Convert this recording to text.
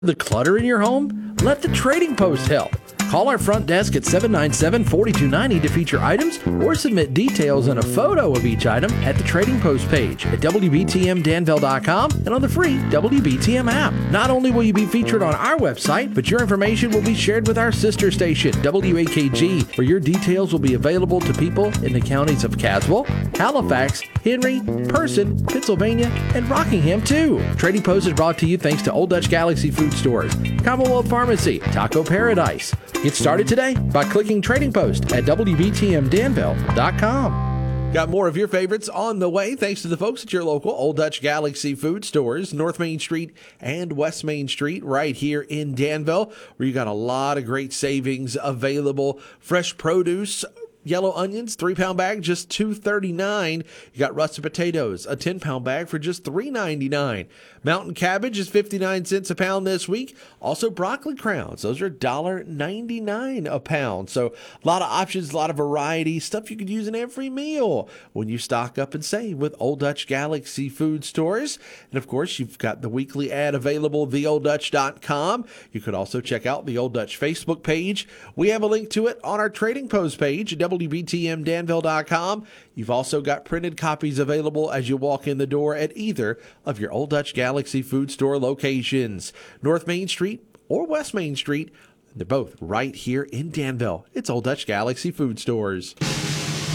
The clutter in your home? Let the Trading Post help. Call our front desk at 797-4290 to feature items or submit details and a photo of each item at the Trading Post page at WBTMDanville.com and on the free WBTM app. Not only will you be featured on our website, but your information will be shared with our sister station, WAKG, where your details will be available to people in the counties of Caswell, Halifax, Henry, Person, Pennsylvania, and Rockingham, too. Trading Post is brought to you thanks to Old Dutch Galaxy Food Stores, Commonwealth Pharmacy, Taco Paradise. Get started today by clicking Trading Post at WBTMDanville.com. Got more of your favorites on the way thanks to the folks at your local Old Dutch Galaxy Food Stores, North Main Street and West Main Street right here in Danville, where you got a lot of great savings available. Fresh produce, yellow onions, 3-pound bag, just $2.39. You got russet potatoes, a 10-pound bag for just $3.99. Mountain cabbage is 59 cents a pound this week. Also broccoli crowns, those are $1.99 a pound. So a lot of options, a lot of variety, stuff you could use in every meal when you stock up and save with Old Dutch Galaxy Food Stores. And of course, you've got the weekly ad available, theolddutch.com. You could also check out the Old Dutch Facebook page. We have a link to it on our Trading Post page at WBTMDanville.com. You've also got printed copies available as you walk in the door at either of your Old Dutch Galaxy Food Store locations, North Main Street or West Main Street. They're both right here in Danville. It's Old Dutch Galaxy Food Stores.